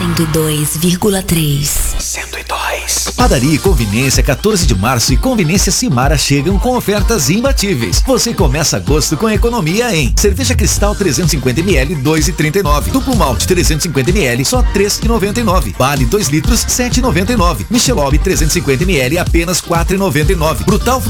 102,3. 102. Padaria e Conveniência 14 de Março e Conveniência Simara chegam com ofertas imbatíveis. Você começa agosto com economia em cerveja Cristal 350ml 2,39. Duplo malte 350ml só 3,99. Bale 2 litros 7,99. Michelob 350ml apenas 4,99. Brutal